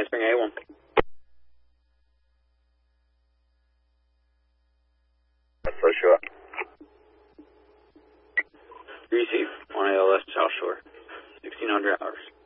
Spring A1. For sure. Receive 1 ALS South Shore, 1600 hours.